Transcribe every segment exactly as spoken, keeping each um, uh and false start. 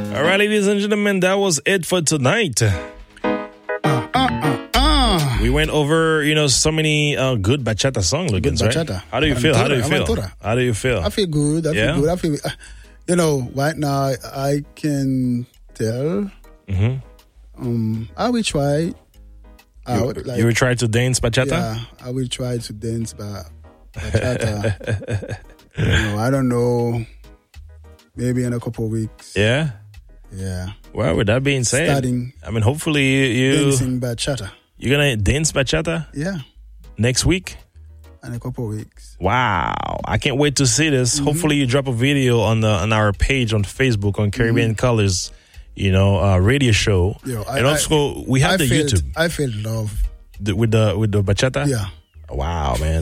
All right, ladies and gentlemen, that was it for tonight. We went over, you know, so many uh, good bachata songs. Good bachata. Right? How do you feel? How do you feel? How do you feel? I feel good. I yeah? feel good. I feel, you know, right now I can tell. Mm-hmm. Um, I will try. You, would, like, you will try to dance bachata? Yeah, I will try to dance bachata. you know, I don't know. Maybe in a couple of weeks. Yeah? Yeah. Well, with that being said, starting. I mean, hopefully you dancing bachata. You're gonna dance bachata? Yeah. Next week? In a couple of weeks. Wow! I can't wait to see this. Mm-hmm. Hopefully, you drop a video on the on our page on Facebook on Caribbean mm-hmm. Colors, you know, uh, radio show. Yo, I, and also, I, we have I the felt, YouTube. I felt love the, with the with the bachata. Yeah. Wow, man.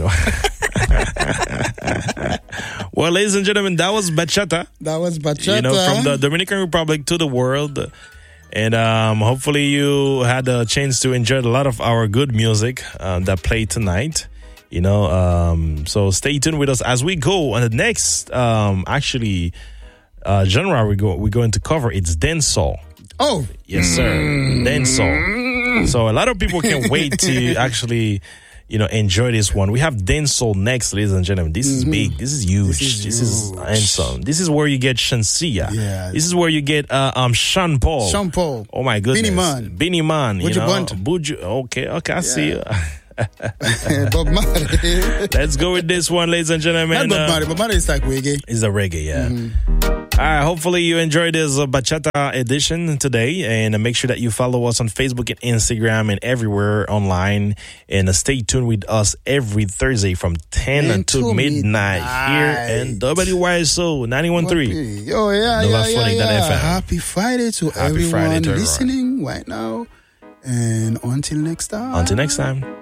Well, ladies and gentlemen, that was bachata. That was bachata. You know, from the Dominican Republic to the world. And um, hopefully you had a chance to enjoy a lot of our good music uh, that played tonight. You know, um, so stay tuned with us as we go on the next, um, actually, uh, genre we go we're going to cover. It's dancehall. Oh, yes, sir, mm. dancehall. So a lot of people can't wait to actually, you know, enjoy this one. We have dancehall next, ladies and gentlemen. This is mm-hmm. big. This is huge. This is, this is handsome. This is where you get Shansia. Yeah. This is where you get uh, um Sean Paul. Sean Paul. Oh my goodness. Beanie Man. Beanie Man. You Buju know. Banton. Buju. Okay. Okay. I yeah. see you. Bob Marley. Let's go with this one, ladies and gentlemen. Not Bob Marley. Bob Marley is like reggae. It's a reggae, yeah. Mm-hmm. All right, hopefully you enjoyed this uh, bachata edition today, and uh, make sure that you follow us on Facebook and Instagram and everywhere online, and uh, stay tuned with us every Thursday from ten until midnight, midnight here in W Y S O ninety-one point three. Oh yeah, yeah, yeah, yeah. Happy Friday to Happy everyone Friday to listening everyone. Right now, and until next time. Until next time.